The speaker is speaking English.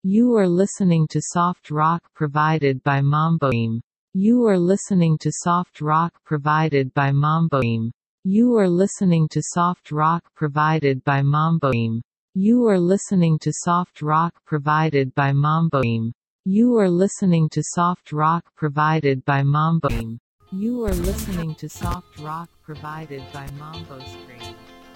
You are listening to soft rock provided by Mamboim. You are listening to soft rock provided by Mamboim. You are listening to soft rock provided by Mamboim. You are listening to soft rock provided by Mamboim. You are listening to soft rock provided by Mamboim. You are listening to soft rock provided by Mambo Screen.